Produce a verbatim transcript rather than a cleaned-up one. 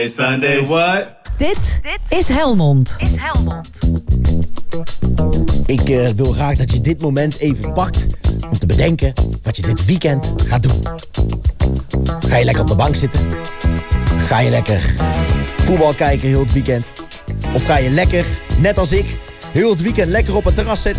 Sunday what? Dit, Dit is Helmond. Is Helmond. Ik uh, wil graag dat je dit moment even pakt om te bedenken wat je dit weekend gaat doen. Ga je lekker op de bank zitten? Ga je lekker voetbal kijken heel het weekend? Of ga je lekker, net als ik, heel het weekend lekker op het terras zitten?